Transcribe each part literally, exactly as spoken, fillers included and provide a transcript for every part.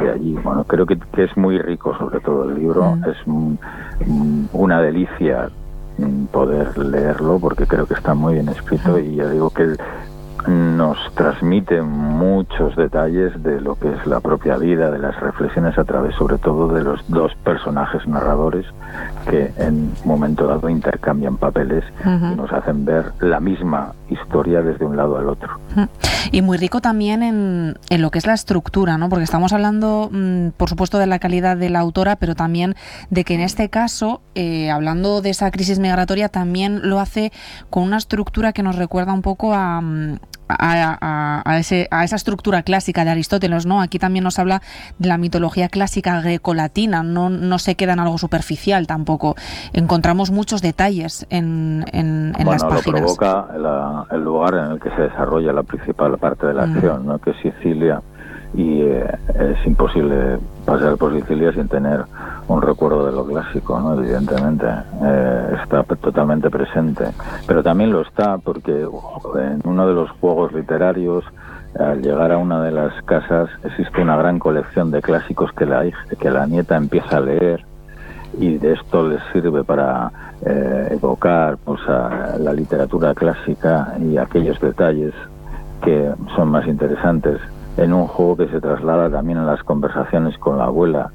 de allí. Bueno, creo que, que es muy rico, sobre todo el libro. Mm. Es un, una delicia poder leerlo, porque creo que está muy bien escrito, mm. y ya digo que nos transmite muchos detalles de lo que es la propia vida, de las reflexiones a través sobre todo de los dos personajes narradores que en un momento dado intercambian papeles uh-huh. y nos hacen ver la misma historia desde un lado al otro. Uh-huh. Y muy rico también en, en lo que es la estructura, ¿no? Porque estamos hablando, mmm, por supuesto, de la calidad de la autora, pero también de que en este caso, eh, hablando de esa crisis migratoria, también lo hace con una estructura que nos recuerda un poco a... A, a, a, ese, a esa estructura clásica de Aristóteles, ¿no? Aquí también nos habla de la mitología clásica grecolatina, no, no se queda en algo superficial tampoco. Encontramos muchos detalles en, en, en bueno, las páginas. Bueno, lo provoca la, el lugar en el que se desarrolla la principal parte de la mm. acción, ¿no? Que es Sicilia, y eh, es imposible pasar por Sicilia sin tener un recuerdo de lo clásico, ¿no? Evidentemente eh, está totalmente presente, pero también lo está porque en uno de los juegos literarios, al llegar a una de las casas, existe una gran colección de clásicos que la hija, que la nieta empieza a leer, y de esto les sirve para eh, evocar pues, a la literatura clásica y aquellos detalles que son más interesantes en un juego que se traslada también a las conversaciones con la abuela,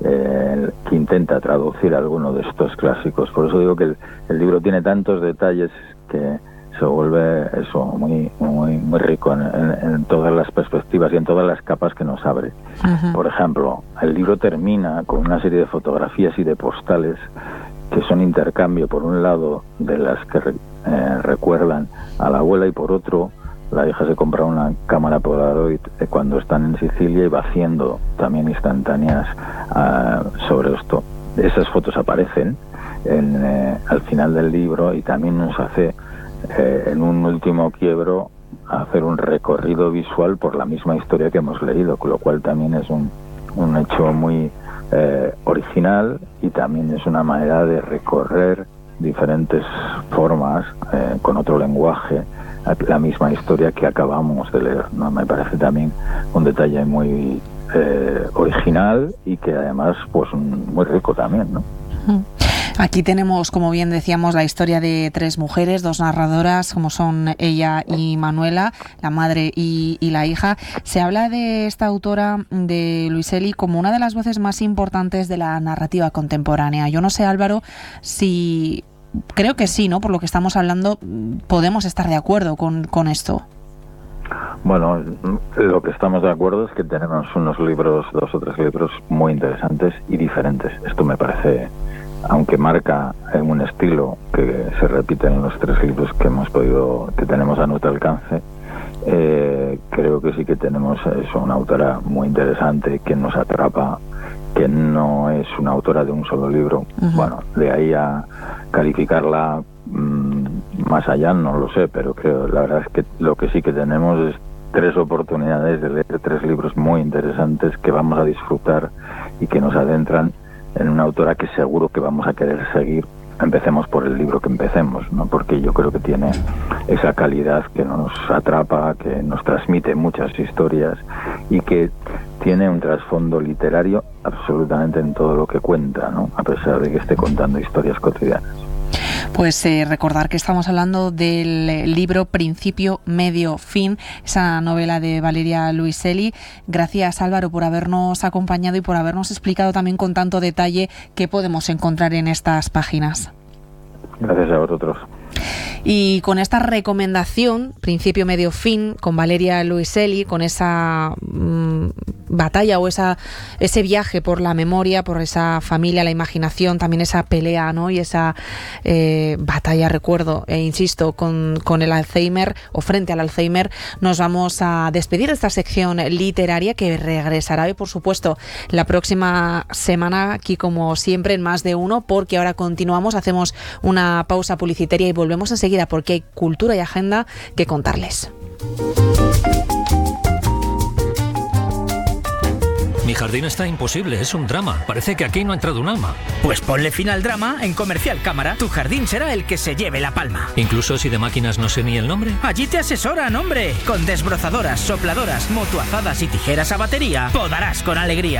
eh, que intenta traducir alguno de estos clásicos. Por eso digo que el, el libro tiene tantos detalles que se vuelve eso muy muy muy rico en, en, en todas las perspectivas y en todas las capas que nos abre. Uh-huh. Por ejemplo, el libro termina con una serie de fotografías y de postales que son intercambio, por un lado, de las que eh, recuerdan a la abuela, y por otro, la hija se compra una cámara Polaroid cuando están en Sicilia y va haciendo también instantáneas uh, sobre esto. Esas fotos aparecen en, eh, al final del libro, y también nos hace, eh, en un último quiebro, hacer un recorrido visual por la misma historia que hemos leído, con lo cual también es un, un hecho muy eh, original, y también es una manera de recorrer diferentes formas, eh, con otro lenguaje, la misma historia que acabamos de leer, ¿no? Me parece también un detalle muy eh, original, y que además pues muy rico también, ¿no? Aquí tenemos, como bien decíamos, la historia de tres mujeres, dos narradoras, como son ella y Manuela, la madre y, y la hija. Se habla de esta autora, de Luiselli, como una de las voces más importantes de la narrativa contemporánea. Yo no sé, Álvaro, si... Creo que sí, ¿no? Por lo que estamos hablando, podemos estar de acuerdo con, con esto. Bueno, lo que estamos de acuerdo es que tenemos unos libros, dos o tres libros muy interesantes y diferentes. Esto me parece, aunque marca en un estilo que se repite en los tres libros que hemos podido, que tenemos a nuestro alcance, eh, creo que sí que tenemos eso, una autora muy interesante que nos atrapa, que no es una autora de un solo libro. Uh-huh. Bueno, de ahí a calificarla mmm, más allá no lo sé, pero creo, la verdad es que lo que sí que tenemos es tres oportunidades de leer tres libros muy interesantes que vamos a disfrutar y que nos adentran en una autora que seguro que vamos a querer seguir. Empecemos por el libro que empecemos, ¿no? Porque yo creo que tiene esa calidad que nos atrapa, que nos transmite muchas historias y que tiene un trasfondo literario absolutamente en todo lo que cuenta, ¿no? A pesar de que esté contando historias cotidianas. Pues eh, recordar que estamos hablando del libro Principio, Medio, Fin, esa novela de Valeria Luiselli. Gracias, Álvaro, por habernos acompañado y por habernos explicado también con tanto detalle qué podemos encontrar en estas páginas. Gracias a vosotros. Y con esta recomendación, Principio, Medio, Fin, con Valeria Luiselli, con esa mmm, batalla o esa ese viaje por la memoria, por esa familia, la imaginación, también esa pelea, ¿no? Y esa eh, batalla, recuerdo, e insisto, con, con el Alzheimer o frente al Alzheimer, nos vamos a despedir de esta sección literaria que regresará hoy, por supuesto, la próxima semana, aquí como siempre en Más de Uno, porque ahora continuamos, hacemos una pausa publicitaria y volvemos enseguida porque hay cultura y agenda que contarles. Mi jardín está imposible, es un drama. Parece que aquí no ha entrado un alma. Pues ponle fin al drama en Comercial Cámara. Tu jardín será el que se lleve la palma. ¿Incluso si de máquinas no sé ni el nombre? Allí te asesoran, hombre. Con desbrozadoras, sopladoras, motoazadas y tijeras a batería, podarás con alegría.